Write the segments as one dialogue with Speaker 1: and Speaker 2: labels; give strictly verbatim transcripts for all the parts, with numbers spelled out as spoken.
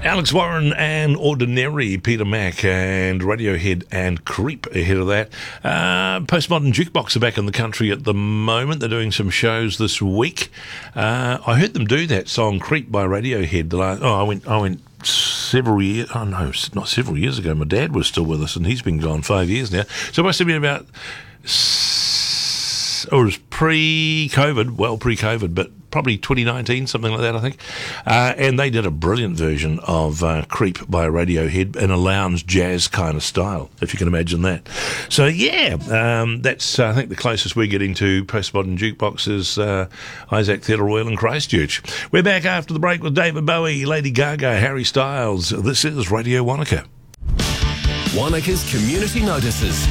Speaker 1: Alex Warren and Ordinary, Peter Mac and Radiohead and Creep ahead of that. Uh, Postmodern Jukebox are back in the country at the moment. They're doing some shows this week. Uh, I heard them do that song Creep by Radiohead. The last, oh, I went, I went several years, oh no, not several years ago. My dad was still with us and he's been gone five years now. So it must have been about, or it was pre-COVID, well, pre-COVID, but probably twenty nineteen, something like that, I think. Uh, and they did a brilliant version of uh, Creep by Radiohead in a lounge jazz kind of style, if you can imagine that. So, yeah, um, that's, uh, I think, the closest we're getting to Postmodern Jukebox is uh, Isaac Theatre Royal in Christchurch. We're back after the break with David Bowie, Lady Gaga, Harry Styles. This is Radio Wanaka.
Speaker 2: Wanaka's Community Notices.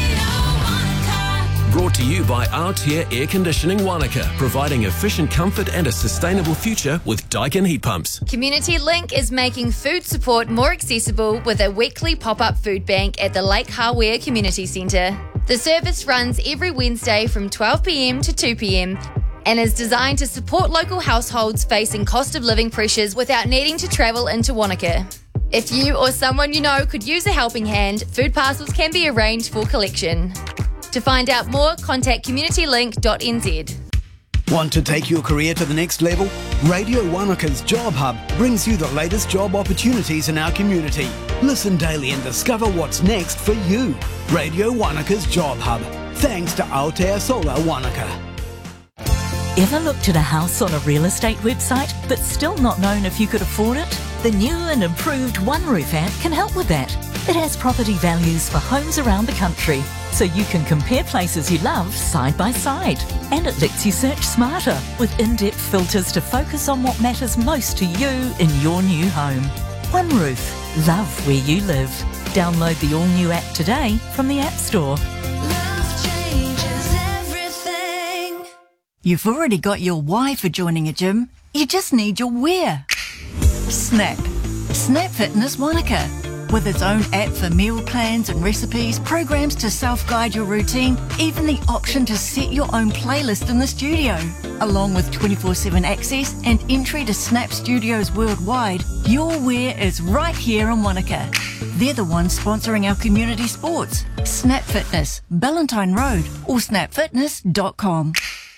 Speaker 2: Brought to you by Altair Air Conditioning Wanaka, providing efficient comfort and a sustainable future with Daikin heat pumps.
Speaker 3: Community Link is making food support more accessible with a weekly pop-up food bank at the Lake Hawea Community Centre. The service runs every Wednesday from twelve p m to two p m and is designed to support local households facing cost of living pressures without needing to travel into Wanaka. If you or someone you know could use a helping hand, food parcels can be arranged for collection. To find out more, contact community link dot n z.
Speaker 4: Want to take your career to the next level? Radio Wanaka's Job Hub brings you the latest job opportunities in our community. Listen daily and discover what's next for you. Radio Wanaka's Job Hub. Thanks to Aotea Solar Wanaka.
Speaker 5: Ever looked at a house on a real estate website but still not known if you could afford it? The new and improved OneRoof app can help with that. It has property values for homes around the country, so you can compare places you love side by side. And it lets you search smarter with in-depth filters to focus on what matters most to you in your new home. OneRoof. Love where you live. Download the all-new app today from the App Store.
Speaker 6: Love changes everything.
Speaker 5: You've already got your why for joining a gym. You just need your where. Snap. Snap Fitness Wanaka. With its own app for meal plans and recipes, programs to self-guide your routine, even the option to set your own playlist in the studio. Along with twenty-four seven access and entry to Snap Studios worldwide, your wear is right here in Wanaka. They're the ones sponsoring our community sports. Snap Fitness, Ballantine Road, or snap fitness dot com.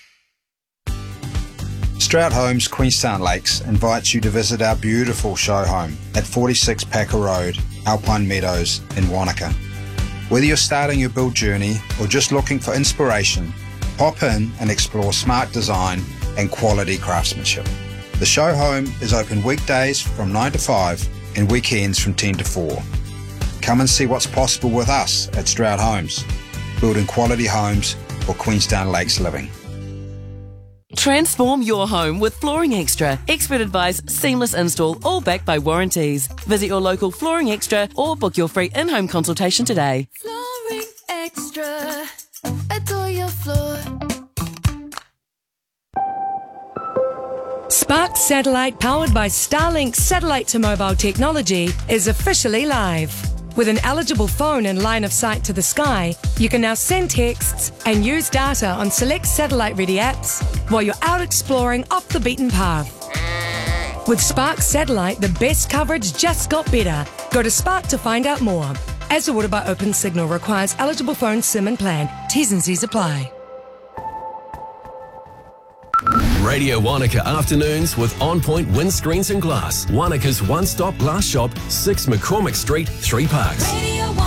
Speaker 7: Stroud Homes Queenstown Lakes invites you to visit our beautiful show home at forty-six Packer Road, Alpine Meadows in Wanaka. Whether you're starting your build journey or just looking for inspiration, pop in and explore smart design and quality craftsmanship. The show home is open weekdays from nine to five and weekends from ten to four. Come and see what's possible with us at Stroud Homes, building quality homes for Queenstown Lakes living.
Speaker 8: Transform your home with Flooring Extra. Expert advice, seamless install, all backed by warranties. Visit your local Flooring Extra or book your free in-home consultation today.
Speaker 6: Flooring Extra. Adore your floor.
Speaker 9: Spark Satellite, powered by Starlink satellite to mobile technology, is officially live. With an eligible phone and line of sight to the sky, you can now send texts and use data on select satellite-ready apps while you're out exploring off the beaten path. With Spark Satellite, the best coverage just got better. Go to Spark to find out more. As ordered by Open Signal, requires eligible phone SIM and plan. T's and C's apply.
Speaker 2: Radio Wanaka Afternoons with On Point Windscreens and Glass. Wanaka's one-stop glass shop, six McCormick Street, Three Parks.
Speaker 6: Radio